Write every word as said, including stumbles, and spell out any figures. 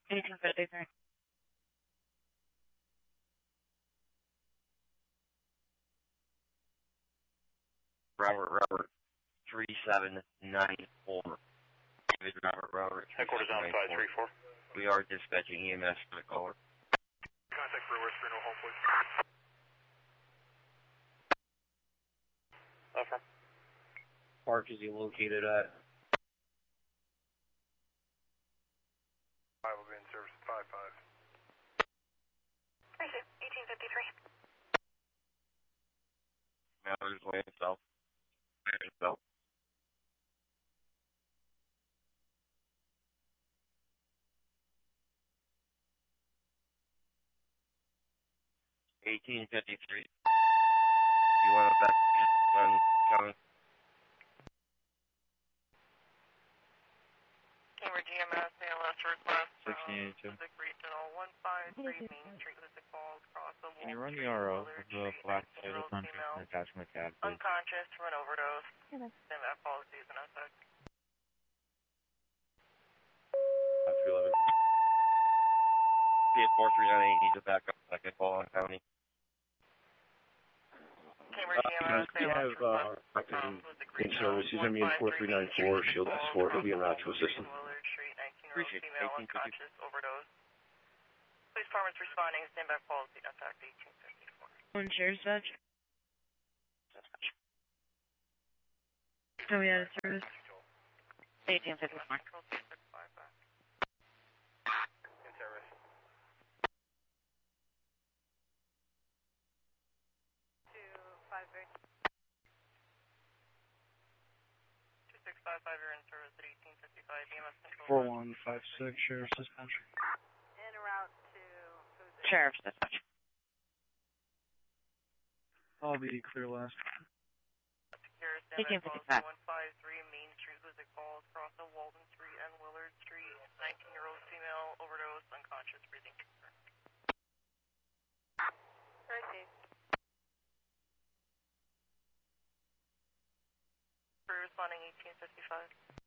eighteen fifty-three. Robert, Robert, three seven nine four. David Robert, Robert, Headquarters on five three four. We are dispatching E M S to the caller. Contact Brewers for no home, please. Affirm. Park is he located at? I will be in service at five five. eighteen fifty-three. Matters way itself. Itself. eighteen fifty-three. You want to back on county? Cambridge E M S, A L S request. sixteen eighty-two. Pacific Regional one five three Main Street, Pacific Falls, across the Can you run the R O of the black Toyota Tundra and attachment cab, please? Unconscious from an overdose. Stand back policies in effect. five three eleven. P four three nine eight needs a backup second call on county. Cambridge E M S, We have uh, in service. He's going to be in four three nine four, Shield S four. He'll be en route to assist him. Willard Street, nineteen-year-old Appreciate it. female, eighteen fifty. unconscious, overdose. Police department's responding. Stand back policy in effect. eighteen fifty-four. One share dispatch. Oh, yeah, service. eighteen fifty-four. In service. two five three. two six five five, you're in service at eighteen fifty-five. E M S control. four one five six, Sheriff's Dispatch. En route to Sheriff's dispatch. I'll be clear last. eighteen fifty-five. one five three Main Street, Pacific Falls, across the Walden Street and Willard Street. nineteen-year-old female, overdose, unconscious, breathing concern. Received. Responding eighteen fifty-five.